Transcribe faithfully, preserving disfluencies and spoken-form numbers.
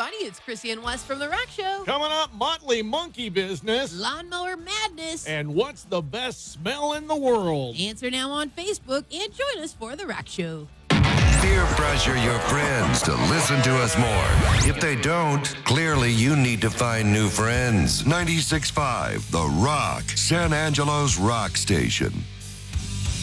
everybody. It's Chrissy and Wes from The Rock Show. Coming up, Motley Monkey Business. Lawnmower Madness. And what's the best smell in the world? Answer now on Facebook and join us for The Rock Show. Peer pressure your friends to listen to us more. If they don't, clearly you need to find new friends. ninety-six point five The Rock, San Angelo's rock station.